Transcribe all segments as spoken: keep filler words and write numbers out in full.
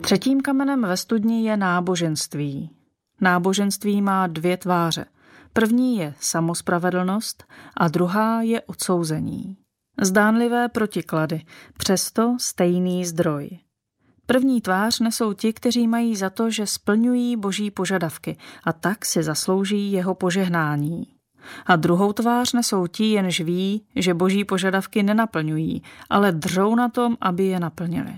Třetím kamenem ve studni je náboženství. Náboženství má dvě tváře. První je samospravedlnost a druhá je odsouzení. Zdánlivé protiklady, přesto stejný zdroj. První tvář nesou ti, kteří mají za to, že splňují boží požadavky a tak si zaslouží jeho požehnání. A druhou tvář nesou ti, jenž ví, že boží požadavky nenaplňují, ale dřou na tom, aby je naplnili.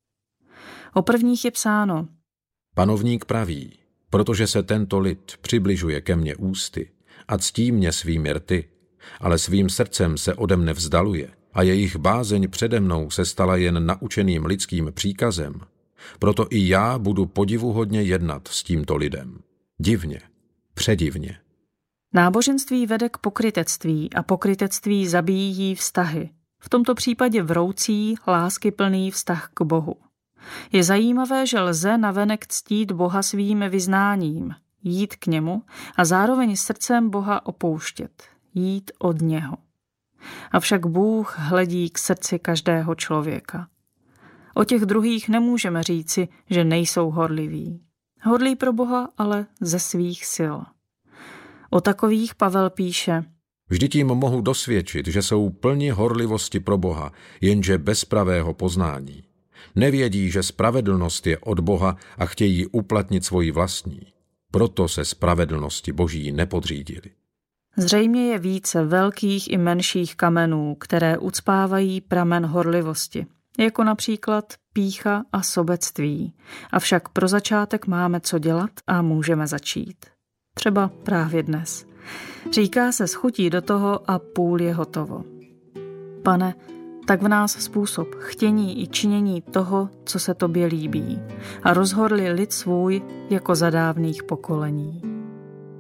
O prvních je psáno: Panovník praví, protože se tento lid přibližuje ke mně ústy a ctí mě svými rty, ale svým srdcem se ode mne vzdaluje a jejich bázeň přede mnou se stala jen naučeným lidským příkazem, proto i já budu podivuhodně jednat s tímto lidem. Divně, předivně. Náboženství vede k pokrytectví a pokrytectví zabíjí vztahy. V tomto případě vroucí, láskyplný vztah k Bohu. Je zajímavé, že lze navenek ctít Boha svým vyznáním, jít k němu a zároveň srdcem Boha opouštět, jít od něho. Avšak Bůh hledí k srdci každého člověka. O těch druhých nemůžeme říci, že nejsou horliví. Horlí pro Boha, ale ze svých sil. O takových Pavel píše: Vždyť jim mohu dosvědčit, že jsou plni horlivosti pro Boha, jenže bez pravého poznání. Nevědí, že spravedlnost je od Boha a chtějí uplatnit svoji vlastní. Proto se spravedlnosti Boží nepodřídili. Zřejmě je více velkých i menších kamenů, které ucpávají pramen horlivosti, jako například pýcha a sobectví. Avšak pro začátek máme co dělat a můžeme začít. Třeba právě dnes. Říká se s chutí do toho a půl je hotovo. Pane, tak v nás způsob chtění i činění toho, co se tobě líbí, a rozhorli lid svůj jako za dávných pokolení.